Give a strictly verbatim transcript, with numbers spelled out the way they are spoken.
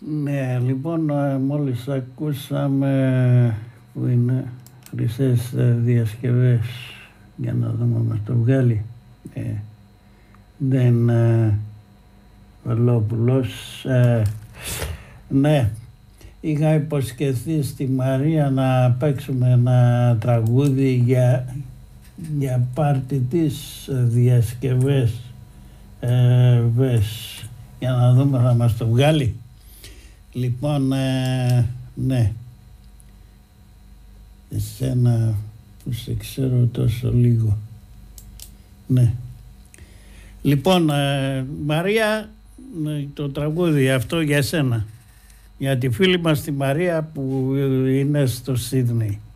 Ναι, λοιπόν, μόλις ακούσαμε που είναι χρυσές διασκευές, για να δούμε μας το βγάλει. Ε, δεν ε, Βελόπουλος. Ε, ναι, είχα υποσχεθεί στη Μαρία να παίξουμε ένα τραγούδι για, για πάρτι της διασκευές. Ε, βες, για να δούμε θα μας το βγάλει. Λοιπόν, ε, ναι, εσένα που σε ξέρω τόσο λίγο. Ναι. Λοιπόν, ε, Μαρία, το τραγούδι αυτό για σένα. Για τη φίλη μας τη Μαρία που είναι στο Σίδνεϊ.